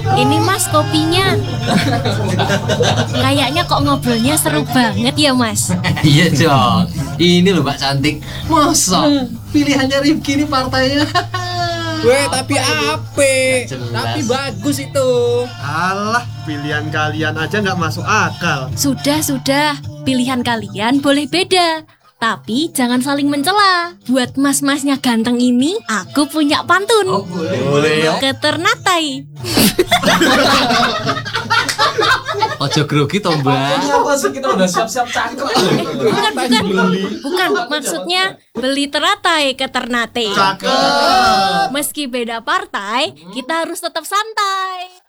Ini Mas kopinya. Kayaknya kok ngobrolnya seru banget ya Mas. Iya Jong, ini loh Mbak Cantik. Masa pilihannya Rifki ini partainya. Weh, tapi ape? Jelas. Tapi bagus itu. Alah, pilihan kalian aja nggak masuk akal. Sudah. Pilihan kalian boleh beda. Tapi jangan saling mencela. Buat mas-masnya ganteng ini, aku punya pantun. Oh boleh ya. Ke Ternate. Ojo grogi toh Mbak. Apa sih kita udah siap-siap cangkruk. Bukan. Maksudnya beli teratai ke Ternate. Cakep. Meski beda partai, kita harus tetap santai.